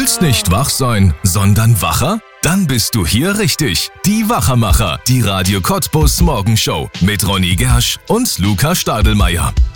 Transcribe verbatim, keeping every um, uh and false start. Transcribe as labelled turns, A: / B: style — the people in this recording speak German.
A: willst nicht wach sein, sondern wacher? Dann bist du hier richtig. Die Wachermacher, die Radio Cottbus Morgenshow mit Ronny Gersch und Luca Stadelmeier.